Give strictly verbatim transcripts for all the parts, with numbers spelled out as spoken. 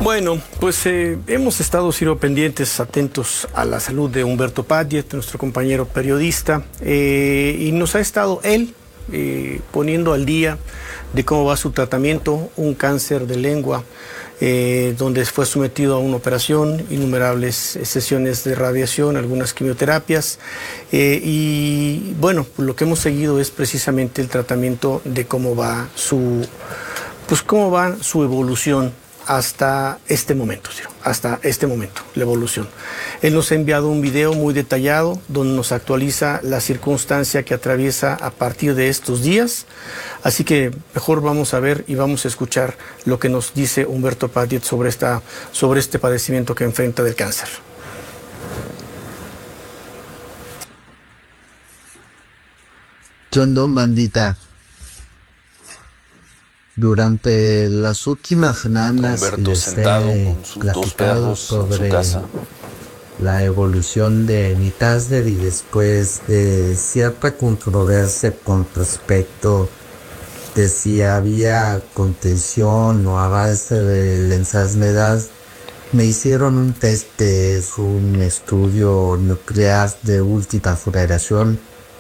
Bueno, pues eh, hemos estado sido pendientes, atentos a la salud de Humberto Padillet, nuestro compañero periodista, eh, y nos ha estado él eh, poniendo al día de cómo va su tratamiento, un cáncer de lengua, eh, donde fue sometido a una operación, innumerables sesiones de radiación, algunas quimioterapias, eh, y bueno, lo que hemos seguido es precisamente el tratamiento de cómo va su, pues cómo va su evolución hasta este momento, ¿sí? hasta este momento, la evolución. Él nos ha enviado un video muy detallado donde nos actualiza la circunstancia que atraviesa a partir de estos días. Así que mejor vamos a ver y vamos a escuchar lo que nos dice Humberto Padillet sobre, esta, sobre este padecimiento que enfrenta del cáncer. Chondo Bandita. Durante las últimas semanas Humberto les sentado he con sus platicado dos perros sobre en su casa. la evolución de Nitarsder y después de cierta controversia con respecto de si había contención o avance de la enfermedad. Me hicieron un test, que es un estudio nuclear de última generación.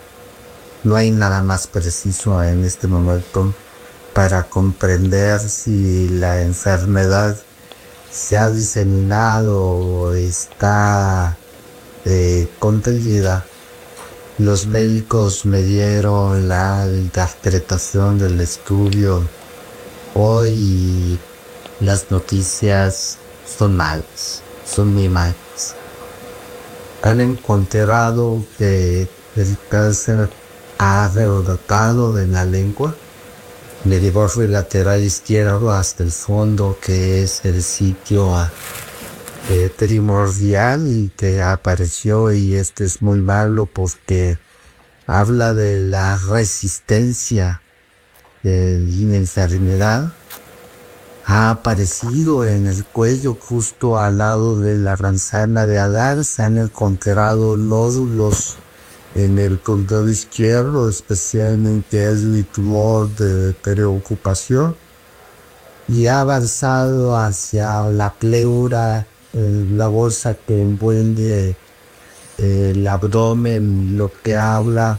No hay nada más preciso en este momento para comprender si la enfermedad se ha diseminado o está eh, contenida. Los médicos me dieron la interpretación del estudio hoy y las noticias son malas, son muy malas. Han encontrado que el cáncer ha rebotado de la lengua, del borde lateral izquierdo hasta el fondo, que es el sitio eh, primordial y que apareció, y este es muy malo porque habla de la resistencia de la enfermedad. Ha aparecido en el cuello justo al lado de la manzana de Adán. Se han encontrado nódulos en el costado izquierdo, especialmente es mi tumor de preocupación, y ha avanzado hacia la pleura, eh, la bolsa que envuelve eh, el abdomen, lo que habla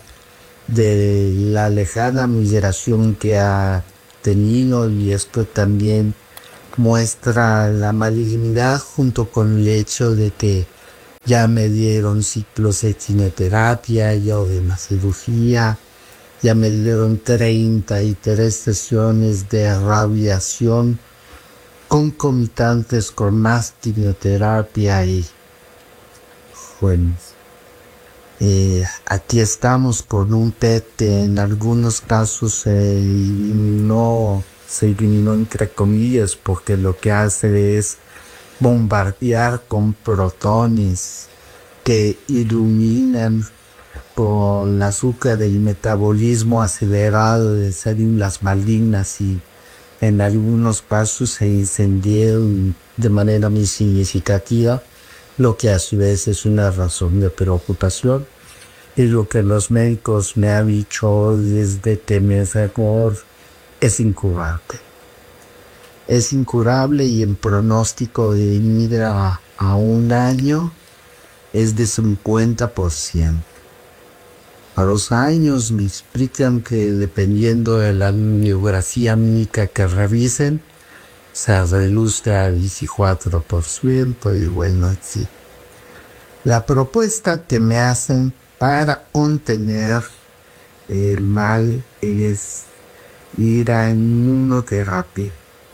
de la lejana migración que ha tenido, y esto también muestra la malignidad junto con el hecho de que ya me dieron ciclos de quimioterapia, ya de una cirugía, ya me dieron treinta y tres sesiones de radiación concomitantes con más quimioterapia y bueno, eh, aquí estamos con un P E T, en algunos casos se eh, eliminó, se eliminó entre comillas, porque lo que hace es bombardear con protones que iluminan con el azúcar del metabolismo acelerado de células malignas, y en algunos casos se incendiaron de manera muy significativa, lo que a su vez es una razón de preocupación. Y lo que los médicos me han dicho desde que me enfermó es incurable. Es incurable y el pronóstico de ir a, a un año es de cincuenta por ciento. A los años me explican que dependiendo de la bibliografía médica que revisen, se reduce al veinticuatro por ciento y bueno, sí. La propuesta que me hacen para contener el mal es ir a inmunoterapia,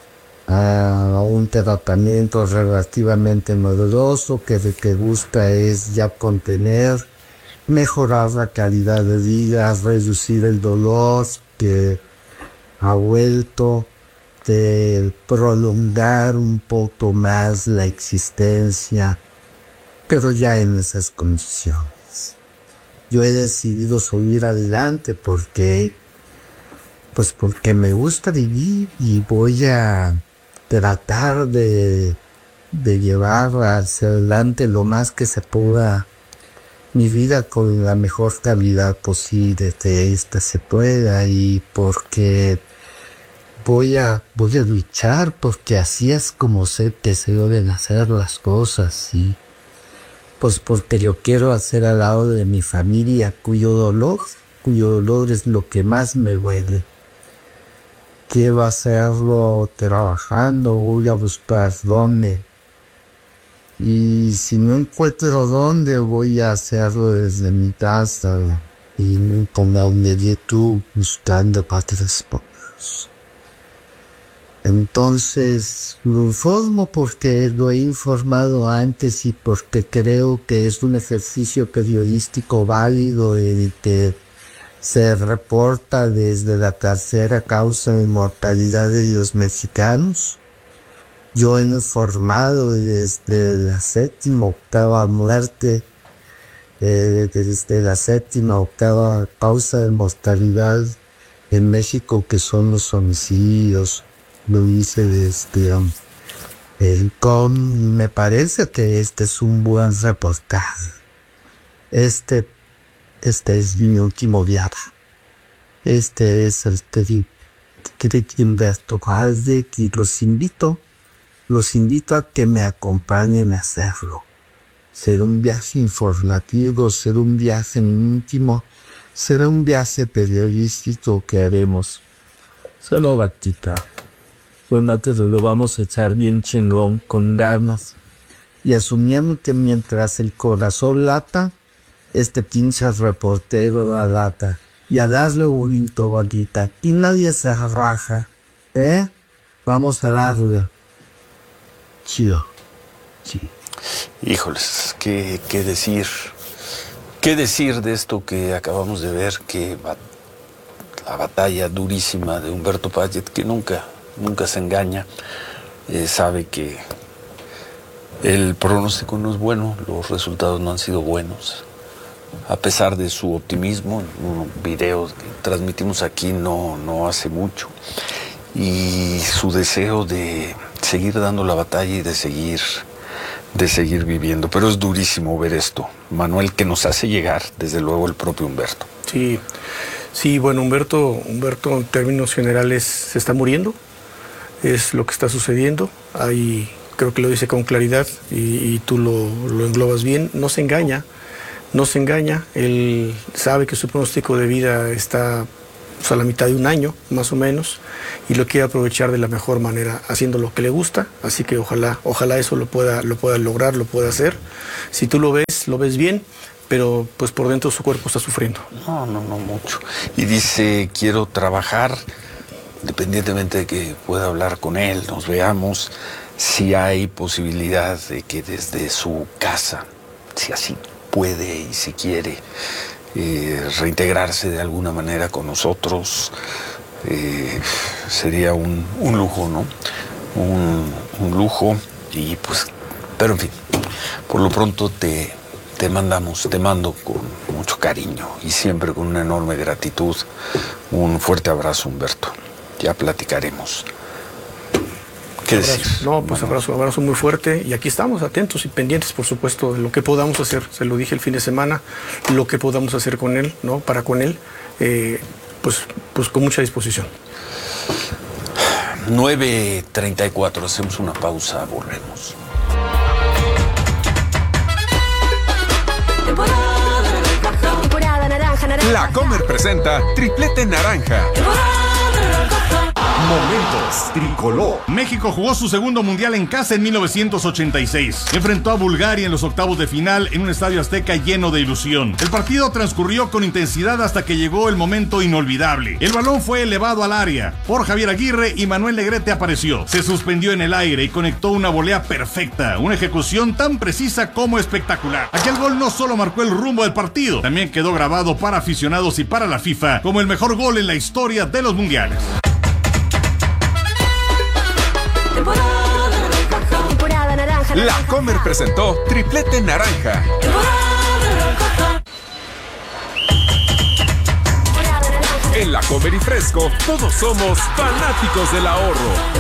a un tratamiento relativamente novedoso que lo que busca es ya contener, mejorar la calidad de vida, reducir el dolor que ha vuelto, de prolongar un poco más la existencia, pero ya en esas condiciones. Yo he decidido seguir adelante porque, pues porque me gusta vivir, y voy a tratar de, de llevar hacia adelante lo más que se pueda mi vida con la mejor calidad posible que esta se pueda, y porque voy a, voy a luchar porque así es como se, te se deben hacer las cosas, ¿sí? Pues porque yo quiero hacer al lado de mi familia cuyo dolor, cuyo dolor es lo que más me duele. Quiero hacerlo trabajando, voy a buscar dónde. Y si no encuentro dónde, voy a hacerlo desde mi casa y con la YouTube buscando patrones. Entonces lo informo porque lo he informado antes y porque creo que es un ejercicio periodístico válido el que se reporta desde la tercera causa de mortalidad de los mexicanos. Yo he informado desde la séptima octava muerte, eh, desde la séptima octava causa de mortalidad en México, que son los homicidios. Lo hice desde um, el C O M. Me parece que este es un buen reportaje. Este, este es mi último viaje. Este es el de Humberto Halsbeck y los invito, los invito a que me acompañen a hacerlo. Será un viaje informativo, será un viaje íntimo, será un viaje periodístico que haremos. Solo batita. Bueno, antes lo vamos a echar bien chingón, con ganas. Y asumiendo que mientras el corazón lata, este pinche reportero la lata. Y a darle bonito, bonita. Y nadie se raja. ¿Eh? Vamos a darle. Chido. Sí. Híjoles, ¿qué, qué decir? ¿Qué decir de esto que acabamos de ver? Que va, la batalla durísima de Humberto Padlet, que nunca... nunca se engaña, eh, sabe que el pronóstico no es bueno, los resultados no han sido buenos, a pesar de su optimismo, un video que transmitimos aquí no, no hace mucho, y su deseo de seguir dando la batalla y de seguir, de seguir viviendo. Pero es durísimo ver esto, Manuel, que nos hace llegar, desde luego, el propio Humberto. Sí, sí, bueno, Humberto, Humberto en términos generales se está muriendo. Es lo que está sucediendo. Ahí creo que lo dice con claridad y, y tú lo, lo englobas bien. No se engaña, no se engaña. Él sabe que su pronóstico de vida está pues, a la mitad de un año, más o menos, y lo quiere aprovechar de la mejor manera, haciendo lo que le gusta. Así que ojalá, ojalá eso lo pueda, lo pueda lograr, lo pueda hacer. Si tú lo ves, lo ves bien, pero pues por dentro su cuerpo está sufriendo. No, no, no mucho. Y dice, quiero trabajar, independientemente de que pueda hablar con él, nos veamos, si hay posibilidad de que desde su casa, si así puede y si quiere, eh, reintegrarse de alguna manera con nosotros, eh, sería un, un lujo, ¿no? Un, un lujo, y pues, pero en fin, por lo pronto te, te mandamos, te mando con mucho cariño y siempre con una enorme gratitud, un fuerte abrazo, Humberto. Ya platicaremos. ¿Qué abrazo. decir? No, pues abrazo, abrazo muy fuerte. Y aquí estamos, atentos y pendientes, por supuesto, de lo que podamos hacer. Se lo dije el fin de semana, lo que podamos hacer con él, ¿no? Para con él, eh, pues, pues con mucha disposición. nueve treinta y cuatro, hacemos una pausa, volvemos. Temporada naranja, naranja. La Comer presenta Triplete Naranja. Momentos tricolor. México jugó su segundo mundial en casa en mil novecientos ochenta y seis. Enfrentó a Bulgaria en los octavos de final en un estadio azteca lleno de ilusión. El partido transcurrió con intensidad hasta que llegó el momento inolvidable. El balón fue elevado al área por Javier Aguirre y Manuel Negrete apareció. Se suspendió en el aire y conectó una volea perfecta, una ejecución tan precisa como espectacular. Aquel gol no solo marcó el rumbo del partido, también quedó grabado para aficionados y para la FIFA como el mejor gol en la historia de los mundiales. Temporada naranja, La naranja. Comer presentó Triplete Naranja. En La Comer y Fresco, todos somos fanáticos del ahorro.